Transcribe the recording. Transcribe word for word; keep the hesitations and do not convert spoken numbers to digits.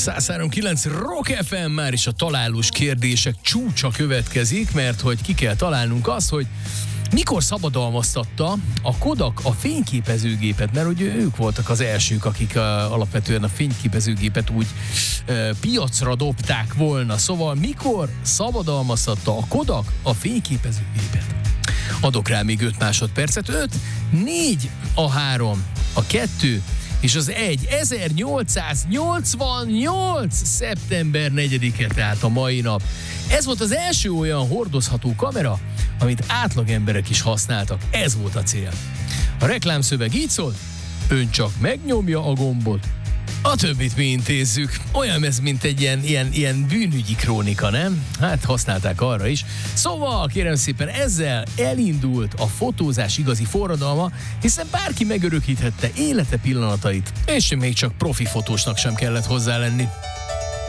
száz három kilenc Rock ef em, már is a találós kérdések csúcsa következik, mert hogy ki kell találnunk azt, hogy mikor szabadalmaztatta a Kodak a fényképezőgépet, mert ugye ők voltak az elsők, akik uh, alapvetően a fényképezőgépet úgy uh, piacra dobták volna. Szóval mikor szabadalmaztatta a Kodak a fényképezőgépet? Adok rá még öt másodpercet. öt, négy, a három, a kettő és az egy. ezernyolcszáznyolcvannyolc szeptember negyedike, tehát a mai nap. Ez volt az első olyan hordozható kamera, amit átlag emberek is használtak. Ez volt a cél. A reklámszöveg így szólt: ön csak megnyomja a gombot, a többit mi intézzük. Olyan ez, mint egy ilyen, ilyen, ilyen bűnügyi krónika, nem? Hát használták arra is. Szóval, kérem szépen, ezzel elindult a fotózás igazi forradalma, hiszen bárki megörökíthette élete pillanatait, és még csak profi fotósnak sem kellett hozzá lenni.